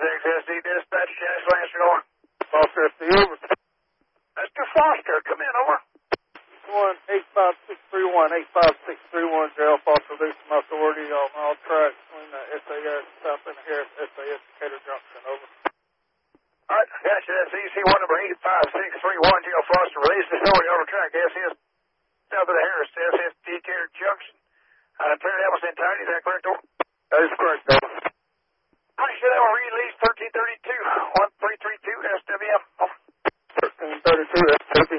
SD dispatch, Janice Lancer going. Foster SD, over. Mr. Foster, come in, over. 85631, Gerald Foster, releasing my authority on all tracks between the SAS South and Harris, SAS Decatur Junction, over. All right, gotcha. That's EC1 number 85631, Gerald Foster, releasing authority over track SAS South of the Harris, SAS Decatur Junction. Cleared almost entirety, is that correct, over? That is correct, over. I should have a release 1332, 1332 SWM, over. 1332 SWM.